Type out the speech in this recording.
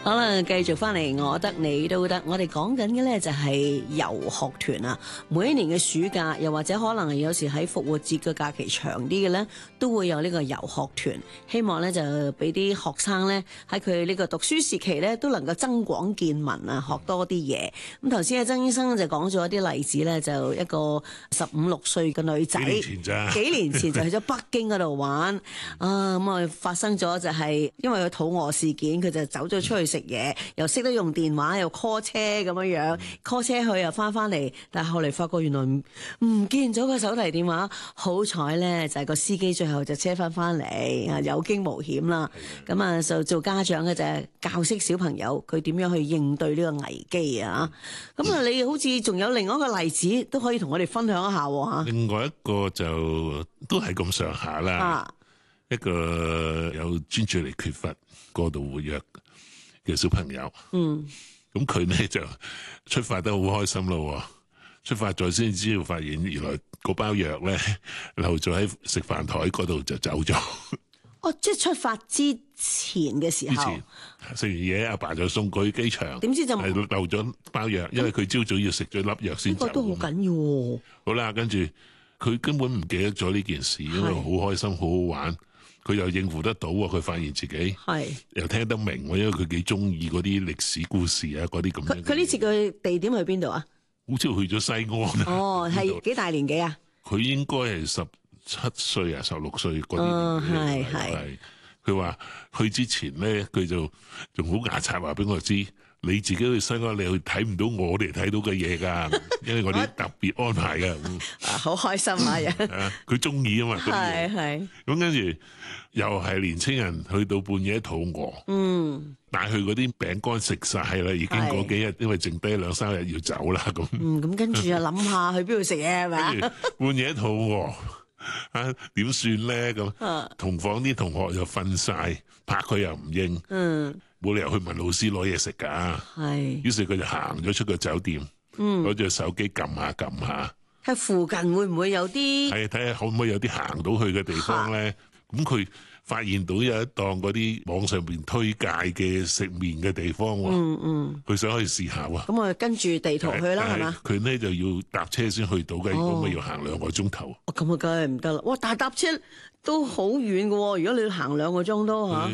好啦，繼續翻嚟，我得你都得。我哋講緊嘅呢就係遊學團啊。每一年嘅暑假，又或者可能有時喺復活節嘅假期長啲嘅呢，都會有呢個遊學團。希望呢就俾啲學生呢喺佢呢個讀書時期呢都能夠增廣見聞啊，學多啲嘢。咁頭先阿曾醫生就講咗一啲例子呢，就一個15、16歲嘅女仔，幾年前就去咗北京嗰度玩啊。咁啊發生咗就係因為佢肚餓事件，佢就走咗出去食嘢，又識得用電話，又 call 車咁樣 call 車去又翻嚟，但係後嚟發覺原來唔見咗個手提電話。好彩咧就係個司機最後就車翻嚟啊，有驚無險啦。咁啊就做家長嘅就係教識小朋友佢點樣去應對呢個危機啊。咁啊你好似仲有另外一個例子都可以同我哋分享一下吓。 另外一個就都係咁上下啦，一個有專注力缺乏、過度活躍嘅小朋友，咁佢咧就出發得好開心咯。出發咗先知道發現原來嗰包藥咧留咗喺食飯台嗰度就走咗。 哦，即係出發之前嘅時候， 食完嘢，阿爸就送佢去機場， 點知就係漏咗包藥，因為佢朝早要食咗粒藥先走。 呢個都好緊要喎。 好啦，跟住佢根本唔記得咗呢件事，因為好開心，好好玩。佢又應付得到喎，佢發現自己又聽得明喎，因為佢幾中意嗰啲歷史故事啊，嗰啲咁樣。 佢呢次嘅地點去邊度啊？ 好似去咗西安。 哦，係幾大年紀啊？ 佢應該係17歲啊，16歲嗰啲年紀。係。佢話去之前咧，佢就仲好牙刷話俾我知，你自己去西安，你去睇唔到我哋睇到嘅嘢㗎，因為我哋特別安排㗎。 好開心啊！ 佢中意啊嘛。 係。 咁跟住又係年青人去到半夜肚餓，帶去嗰啲餅乾食晒啦，已經嗰幾日，因為剩低2、3日要走啦咁。 咁跟住就諗下去邊度食嘢係咪？ 半夜肚餓。點算咧咁？同房啲同學又瞓晒，拍佢又唔應，冇理由去問老師攞嘢食噶。於是佢就行咗出個酒店，攞住手機撳下撳下， 喺附近會唔會有啲？ 係睇下可唔可以有啲行到去嘅地方咧？咁佢發現到有一檔嗰啲網上邊推介嘅食麵嘅地方喎，佢想去試下喎。 咁我跟住地圖去啦，係嘛？ 佢呢就要搭車先去到嘅，如果咪要行2個鐘頭。 咁啊，梗係唔得啦！哇，但係搭車都好遠㗎喎，如果你要行2個鐘都嚇。